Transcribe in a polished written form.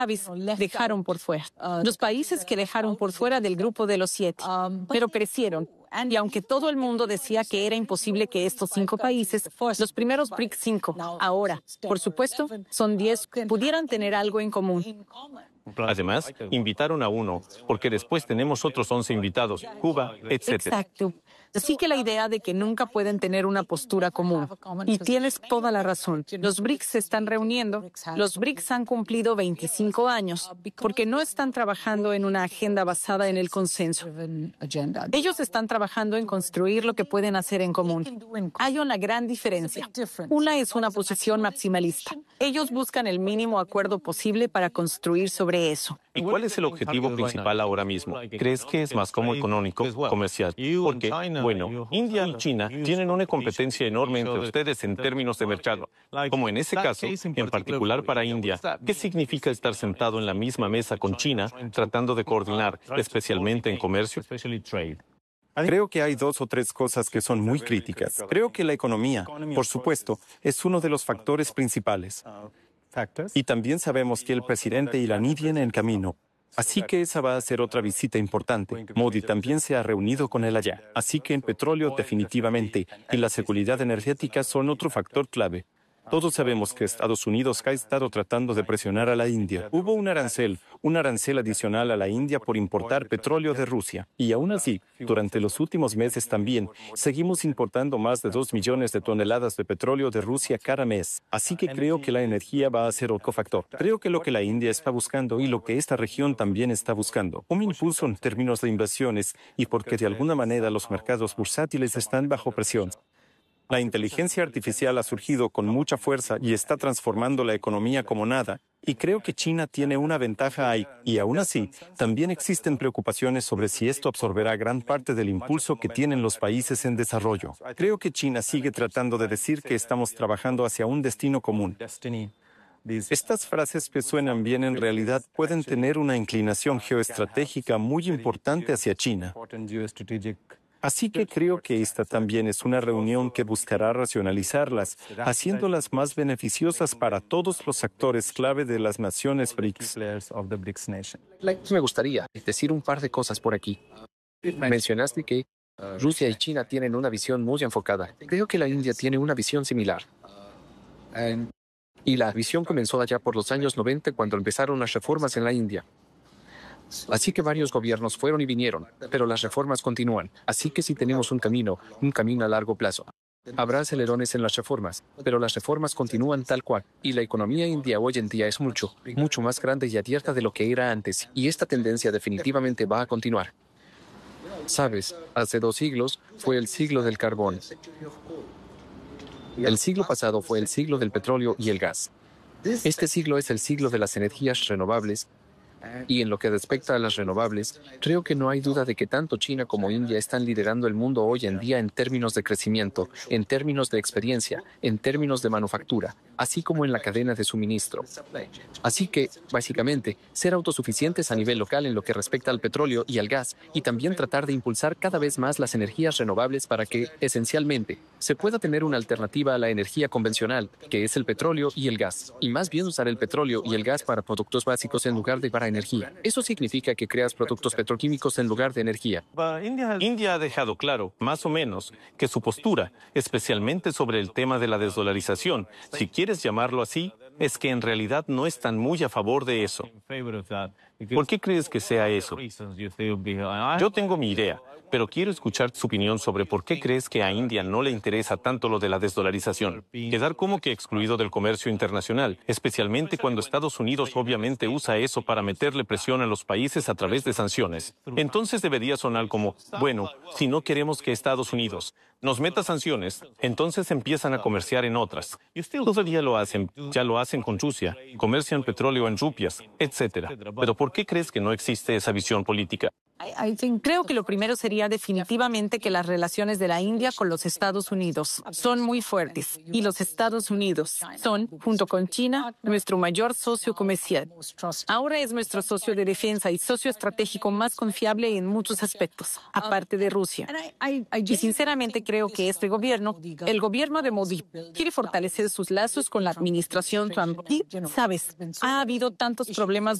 dejaron por fuera. Los países que dejaron por fuera del grupo de los 7, pero crecieron. Y aunque todo el mundo decía que era imposible que estos 5 países, los primeros BRICS 5, ahora, por supuesto, son 10, pudieran tener algo en común. Además, invitaron a uno, porque después tenemos otros 11 invitados, Cuba, etc. Exacto. Así que la idea de que nunca pueden tener una postura común. Y tienes toda la razón. Los BRICS se están reuniendo. Los BRICS han cumplido 25 años porque no están trabajando en una agenda basada en el consenso. Ellos están trabajando en construir lo que pueden hacer en común. Hay una gran diferencia. Una es una posición maximalista. Ellos buscan el mínimo acuerdo posible para construir sobre eso. ¿Y cuál es el objetivo principal ahora mismo? ¿Crees que es más como económico, comercial? Porque, bueno, India y China tienen una competencia enorme entre ustedes en términos de mercado. Como en ese caso, en particular para India, ¿qué significa estar sentado en la misma mesa con China tratando de coordinar, especialmente en comercio? Creo que hay 2 o 3 cosas que son muy críticas. Creo que la economía, por supuesto, es uno de los factores principales. Y también sabemos que el presidente iraní viene en camino. Así que esa va a ser otra visita importante. Modi también se ha reunido con él allá. Así que el petróleo definitivamente y la seguridad energética son otro factor clave. Todos sabemos que Estados Unidos ha estado tratando de presionar a la India. Hubo un arancel adicional a la India por importar petróleo de Rusia. Y aún así, durante los últimos meses también, seguimos importando más de 2 millones de toneladas de petróleo de Rusia cada mes. Así que creo que la energía va a ser otro factor. Creo que lo que la India está buscando y lo que esta región también está buscando, un impulso en términos de inversiones y porque de alguna manera los mercados bursátiles están bajo presión. La inteligencia artificial ha surgido con mucha fuerza y está transformando la economía como nada, y creo que China tiene una ventaja ahí, y aún así, también existen preocupaciones sobre si esto absorberá gran parte del impulso que tienen los países en desarrollo. Creo que China sigue tratando de decir que estamos trabajando hacia un destino común. Estas frases que suenan bien en realidad pueden tener una inclinación geoestratégica muy importante hacia China. Así que creo que esta también es una reunión que buscará racionalizarlas, haciéndolas más beneficiosas para todos los actores clave de las naciones BRICS. Me gustaría decir un par de cosas por aquí. Mencionaste que Rusia y China tienen una visión muy enfocada. Creo que la India tiene una visión similar. Y la visión comenzó allá por los años 90 cuando empezaron las reformas en la India. Así que varios gobiernos fueron y vinieron, pero las reformas continúan. Así que sí tenemos un camino a largo plazo. Habrá acelerones en las reformas, pero las reformas continúan tal cual. Y la economía india hoy en día es mucho más grande y abierta de lo que era antes. Y esta tendencia definitivamente va a continuar. Sabes, hace 2 siglos fue el siglo del carbón. El siglo pasado fue el siglo del petróleo y el gas. Este siglo es el siglo de las energías renovables. Y en lo que respecta a las renovables, creo que no hay duda de que tanto China como India están liderando el mundo hoy en día en términos de crecimiento, en términos de experiencia, en términos de manufactura, así como en la cadena de suministro. Así que, básicamente, ser autosuficientes a nivel local en lo que respecta al petróleo y al gas, y también tratar de impulsar cada vez más las energías renovables para que, esencialmente, se pueda tener una alternativa a la energía convencional, que es el petróleo y el gas, y más bien usar el petróleo y el gas para productos básicos en lugar de para energía. Eso significa que creas productos petroquímicos en lugar de energía. India ha dejado claro, más o menos, que su postura, especialmente sobre el tema de la desdolarización, si quieres llamarlo así, es que en realidad no están muy a favor de eso. ¿Por qué crees que sea eso? Yo tengo mi idea, pero quiero escuchar su opinión sobre por qué crees que a India no le interesa tanto lo de la desdolarización. Quedar como que excluido del comercio internacional, especialmente cuando Estados Unidos obviamente usa eso para meterle presión a los países a través de sanciones. Entonces debería sonar como, bueno, si no queremos que Estados Unidos nos meta sanciones, entonces empiezan a comerciar en otras. Todavía lo hacen, ya lo hacen con Rusia, comercian petróleo en rupias, etc. Pero ¿por qué crees que no existe esa visión política? Creo que lo primero sería definitivamente que las relaciones de la India con los Estados Unidos son muy fuertes y los Estados Unidos son, junto con China, nuestro mayor socio comercial. Ahora es nuestro socio de defensa y socio estratégico más confiable en muchos aspectos, aparte de Rusia. Y sinceramente creo que este gobierno, el gobierno de Modi, quiere fortalecer sus lazos con la administración Trump. Y, sabes, ha habido tantos problemas